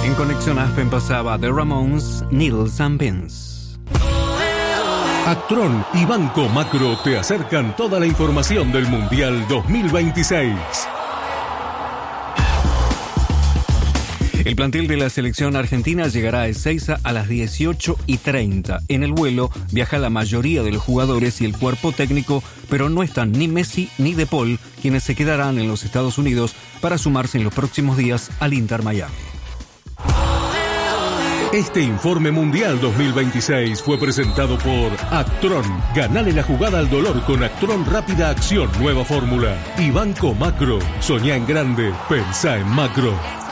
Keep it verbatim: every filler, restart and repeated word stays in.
En Conexión Aspen pasaba The Ramones, Needles and Pins. Actron y Banco Macro te acercan toda la información del Mundial dos mil veintiséis. El plantel de la selección argentina llegará a Ezeiza a las dieciocho y treinta. En el vuelo viaja la mayoría de los jugadores y el cuerpo técnico, pero no están ni Messi ni De Paul, quienes se quedarán en los Estados Unidos para sumarse en los próximos días al Inter Miami. Este informe Mundial dos mil veintiséis fue presentado por Actron. Ganale la jugada al dolor con Actron Rápida Acción, nueva fórmula. Y Banco Macro. Soñá en grande, pensá en macro.